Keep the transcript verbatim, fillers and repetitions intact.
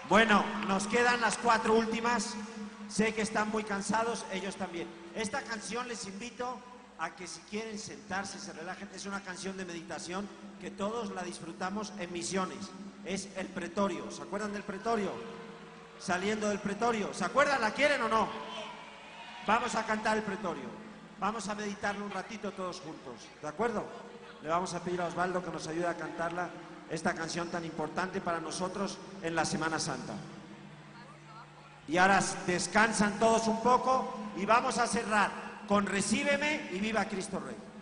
Bueno, nos quedan las cuatro últimas. Sé que están muy cansados, ellos también. Esta canción les invito a que si quieren sentarse, se relajen. Es una canción de meditación que todos la disfrutamos en misiones. Es el pretorio. ¿Se acuerdan del pretorio? Saliendo del pretorio. ¿Se acuerdan? ¿La quieren o no? Vamos a cantar el pretorio. Vamos a meditarlo un ratito todos juntos. ¿De acuerdo? Le vamos a pedir a Osvaldo que nos ayude a cantarla, esta canción tan importante para nosotros en la Semana Santa. Y ahora descansan todos un poco y vamos a cerrar con Recíbeme y Viva Cristo Rey.